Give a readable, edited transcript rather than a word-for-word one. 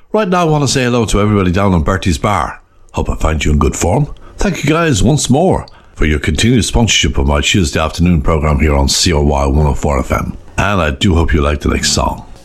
Right now I want to say hello to everybody down in Bertie's Bar. Hope I find you in good form. Thank you guys once more for your continued sponsorship of my Tuesday afternoon program here on COY 104 FM. And I do hope you like the next song.